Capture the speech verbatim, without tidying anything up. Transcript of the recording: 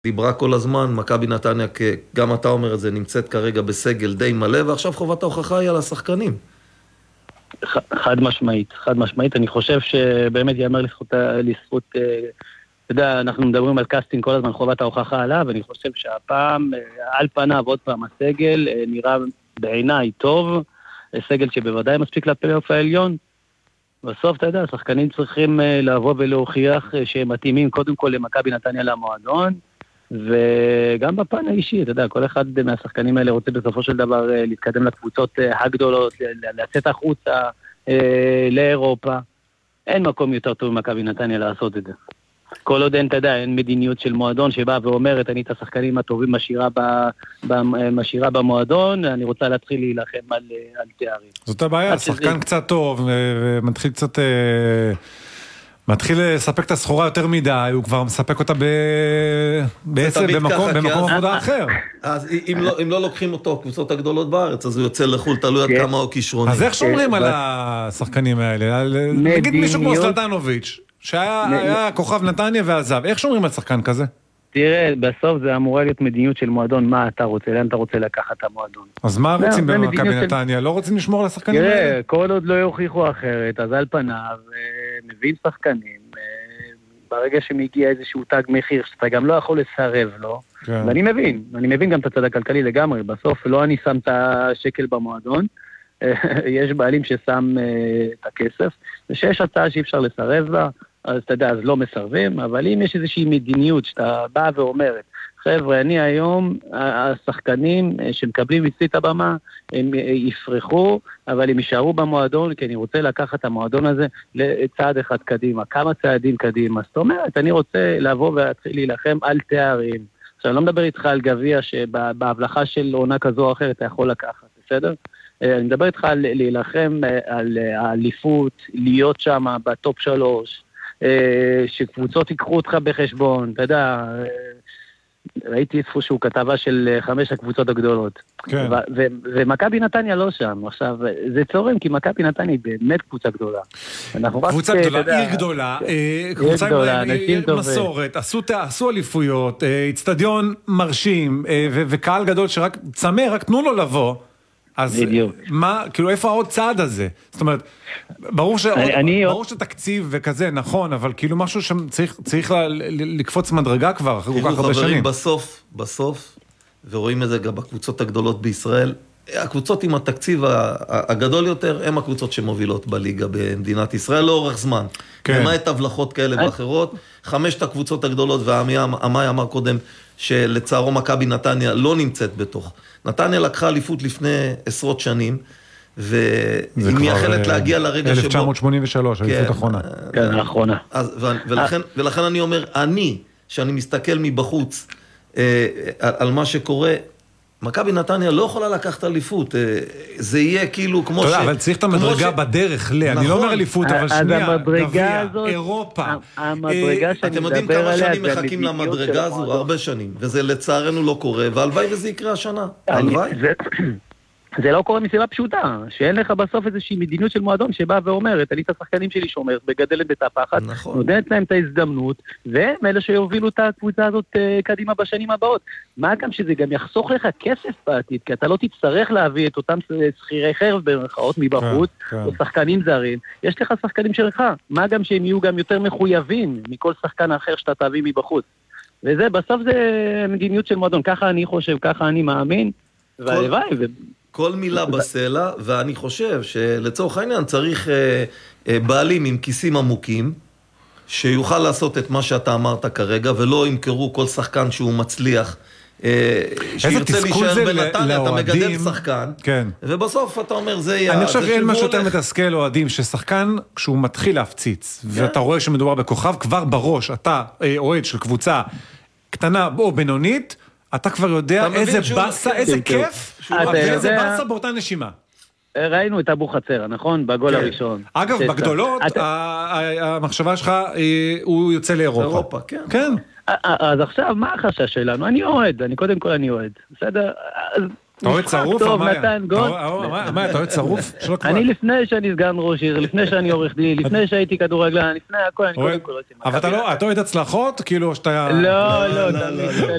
דיברה כל הזמן, מכבי נתניה, גם אתה אומר את זה, נמצאת כרגע בסגל די מלא, ועכשיו חובת ההוכחה היא על השחקנים. חד משמעית, חד משמעית. אני חושב שבאמת יאמר לזכות, לזכות, אתה יודע, אנחנו מדברים על קאסטינג כל הזמן, חובת ההוכחה עליו, ואני חושב שהפעם, על פניו, עוד פעם, הסגל נראה בעיניי טוב, סגל שבוודאי מספיק לפלייאוף העליון. בסוף, אתה יודע, השחקנים צריכים לבוא ולהוכיח שהם מתאימים קודם כל למכבי נתניה למועדון, וגם בפן האישי, אתה יודע, כל אחד מהשחקנים האלה רוצה בסופו של דבר להתקדם לקבוצות הגדולות, לצאת החוצה לאירופה. אין מקום יותר טוב ממכבי נתניה לעשות את זה. כל עוד אין, אתה יודע, אין מדיניות של מועדון שבאה ואומרת, אני את השחקנים הטובים משאירה, ב, ב, משאירה במועדון, אני רוצה להתחיל להילחם על, על תארים. זאת הבעיה, שחקן שזה... קצת טוב, ומתחיל קצת... מתחיל לספק את הסחורה יותר מדי, הוא כבר מספק אותה ב... בעצם במקום, במקום עבודה אחר. אז אם לא, אם לא לוקחים אותו, הקבוצות הגדולות בארץ, אז הוא יוצא לחול, תלוי עד כמה הוא כישרוני. אז איך שומרים על השחקנים האלה? נגיד מישהו כמו סלטנוביץ', שהיה כוכב נתניה ועזב, איך שומרים על שחקן כזה? תראה, בסוף זה אמורה להיות מדיניות של מועדון, מה אתה רוצה, לאן אתה רוצה לקחת את המועדון. אז מה רוצים במכבי נתניה? לא רוצים לשמור על השחקנים האלה? תראה, כל עוד לא יוכיחו אחרת, אז על פניו, מבין שחקנים, ברגע שמגיע איזשהו תג מחיר, שאתה גם לא יכול לסרב לו, ואני מבין, אני מבין גם את הצד הכלכלי לגמרי, בסוף לא אני שם את השקל במועדון, יש בעלים ששם את הכסף, ושיש הצעה שאי אפשר לסרב בה, אז אתה יודע, אז לא מסרבים, אבל אם יש איזושהי מדיניות שאתה בא ואומרת, חבר'ה, אני היום, השחקנים שמקבלים אצלי את הבמה, הם יפרחו, אבל הם יישארו במועדון, כי אני רוצה לקחת את המועדון הזה לצעד אחד קדימה, כמה צעדים קדימה. זאת אומרת, אני רוצה לבוא ולהתחיל להילחם על תארים. עכשיו, אני לא מדבר איתך על גביע שבהבלחה של עונה כזו או אחרת אתה יכול לקחת, בסדר? אני מדבר איתך על להילחם על האליפות, להיות שם בטופ שלוש, שקבוצות ייקחו אותך בחשבון, אתה יודע, ראיתי איפשהו כתבה של חמש הקבוצות הגדולות, כן. ומכבי נתניה לא שם. עכשיו, זה צורם, כי מכבי נתניה היא באמת קבוצה גדולה. קבוצה גדולה, עיר גדולה, קבוצה עם מסורת, עשו אליפויות, אצטדיון מרשים, וקהל גדול שרק צמא, רק תנו לו לבוא. אז מה, כאילו, איפה העוד צעד הזה? זאת אומרת, ברור שתקציב וכזה, נכון, אבל כאילו משהו שצריך לקפוץ מדרגה כבר, אחרי כל כך הרבה שנים. בסוף, בסוף, ורואים את זה גם בקבוצות הגדולות בישראל, הקבוצות עם התקציב הגדול יותר, הם הקבוצות שמובילות בליגה במדינת ישראל, לאורך זמן. למעט הבלחות כאלה ואחרות, חמשת הקבוצות הגדולות, והעמי אמר קודם, שלצערו מכבי נתניה לא נמצאת בתוך. נתניה לקחה אליפות לפני עשרות שנים, והיא מייחלת להגיע לרגע שבו... אלף תשע מאות שמונים ושלוש, אליפות האחרונה. כן, האחרונה. ולכן אני אומר, אני, שאני מסתכל מבחוץ על מה שקורה, מכבי נתניה לא יכולה לקחת אליפות, זה יהיה כאילו כמו ש... אתה יודע, אבל צריך את המדרגה בדרך, אני לא אומר אליפות, אבל שנייה, גביע, אירופה. המדרגה שאני אתם יודעים כמה שנים מחכים למדרגה הזו? הרבה שנים, וזה לצערנו לא קורה, והלוואי וזה יקרה השנה. הלוואי. זה לא קורה מסיבה פשוטה, שאין לך בסוף איזושהי מדיניות של מועדון שבאה ואומרת, אני את השחקנים שלי שומרת, בגדלת את הפחד, נכון. נותנת להם את ההזדמנות, והם אלה שיובילו את הקבוצה הזאת קדימה בשנים הבאות. מה גם שזה גם יחסוך לך כסף בעתיד, כי אתה לא תצטרך להביא את אותם שכירי חרב במרכאות מבחוץ, כן, כן. או שחקנים זרים, יש לך שחקנים שלך, מה גם שהם יהיו גם יותר מחויבים מכל שחקן אחר שאתה תביא מבחוץ. וזה, בסוף זה מדיניות של מועדון, ככה אני חושב, ככה אני מאמין, והלוואי, ו... כל מילה בסלע, ואני חושב שלצורך העניין צריך אה, אה, בעלים עם כיסים עמוקים, שיוכל לעשות את מה שאתה אמרת כרגע, ולא ימכרו כל שחקן שהוא מצליח, אה, שירצה להישאר בנתניה, אתה מגדל שחקן, כן. ובסוף אתה אומר, זה יהיה... אני חושב שאין משהו יותר מתסכל אוהדים, ששחקן, כשהוא מתחיל להפציץ, כן. ואתה רואה שמדובר בכוכב, כבר בראש, אתה אה, אוהד של קבוצה קטנה או בינונית, אתה כבר יודע איזה בסה, איזה כיף, ואיזה בסה באותה נשימה. ראינו את אבו חצר, נכון? בגול הראשון. אגב, בגדולות, המחשבה שלך, הוא יוצא לאירופה. כן. אז עכשיו, מה החשש שלנו? אני אוהד, אני קודם כל אני אוהד. בסדר? אתה אוהד צרוף? טוב, נתן גול. מה, אתה אוהד צרוף? אני לפני שאני סגן ראש עיר, לפני שאני עורך דין, לפני שהייתי כדורגלן, לפני הכל, אני קודם כל... אבל אתה אוהד הצלחות? כאילו שאתה... לא, לא, תמיד.